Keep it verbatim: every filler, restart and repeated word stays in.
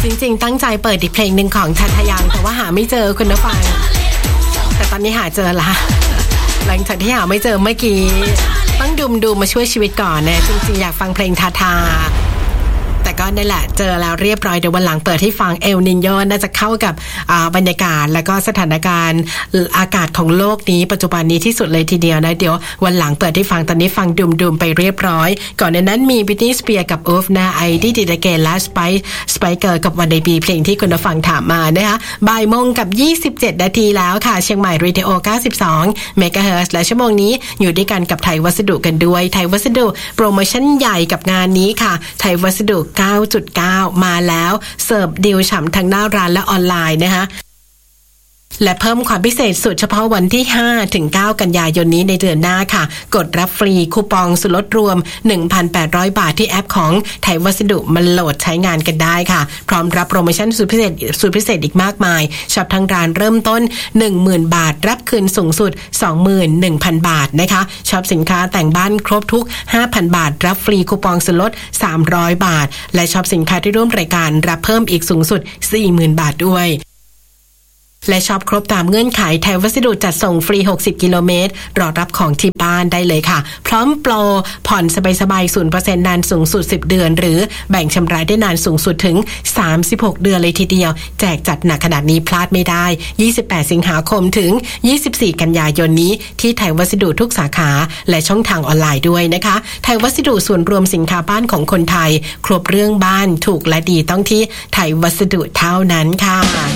ริงๆตั้งใจเปิดอีกเพลงหนึ่งของทัทยังแต่ว่าหาไม่เจอคุณผู้ฟังแต่ตอนนี้หาเจอละหลังจากที่หาไม่เจอเมื่อกี้ต้องดูมดูมาช่วยชีวิตก่อนนะจริงๆอยากฟังเพลงทาทาแต่ก็นั่นแหละเจอแล้วเรียบร้อยเดี๋ยววันหลังเปิดให้ฟังเอลนิโญน่าจะเข้ากับบรรยากาศและก็สถานการณ์อากาศของโลกนี้ปัจจุบันนี้ที่สุดเลยทีเดียวนะเดี๋ยววันหลังเปิดให้ฟังตอนนี้ฟังดุมๆไปเรียบร้อยก่อนในนั้นมีบิทนี่สเปียร์กับอูฟนะไอดี้ดิเดเกนและสไปซ์สไปเกอร์กับวันเดย์บีเพลงที่คุณผู้ฟังถามมานะคะบ่ายโมงกับยี่สิบเจ็ดนาทีแล้วค่ะเชียงใหม่เรดิโอเก้าสิบสองเมกะเฮิรตซ์และชั่วโมงนี้อยู่ด้วยกันกับไทยวัสดุกันด้วยไทยวัสดุโปรโมชั่นใหญ่กับงานนี้ค่ะไทยวัสดุ เก้าจุดเก้า มาแล้วเสิร์ฟดีลฉ่ำทั้งหน้าร้านและออนไลน์นะคะและเพิ่มความพิเศษสุดเฉพาะวันที่ห้าถึงเก้ากันยายนนี้ในเดือนหน้าค่ะกดรับฟรีคูปองส่วนลดรวม หนึ่งพันแปดร้อย บาทที่แอปของไทยวัสดุมาโหลดใช้งานกันได้ค่ะพร้อมรับโปรโมชั่นสุดพิเศษสุดพิเศษอีกมากมายช็อปทางร้านเริ่มต้น หนึ่งหมื่น บาทรับคืนสูงสุด สองหมื่นหนึ่งพัน บาทนะคะช็อปสินค้าแต่งบ้านครบทุก ห้าพัน บาทรับฟรีคูปองส่วนลดสามร้อยบาทและช็อปสินค้าที่ร่วมรายการรับเพิ่มอีกสูงสุด สี่หมื่น บาทด้วยและช็อปครบตามเงื่อนไขไทยวัสดุจัดส่งฟรีหกสิบกิโลเมตรรอรับของที่บ้านได้เลยค่ะพร้อมโปรผ่อนสบายๆ ศูนย์เปอร์เซ็นต์ นานสูงสุดสิบเดือนหรือแบ่งชำระได้นานสูงสุดถึงสามสิบหกเดือนเลยทีเดียวแจกจัดหนักขนาดนี้พลาดไม่ได้ยี่สิบแปดสิงหาคมถึงยี่สิบสี่กันยายนนี้ที่ไทยวัสดุทุกสาขาและช่องทางออนไลน์ด้วยนะคะไทยวัสดุส่วนรวมสินค้าบ้านของคนไทยครบเรื่องบ้านถูกและดีต้องที่ไทยวัสดุเท่านั้นค่ะ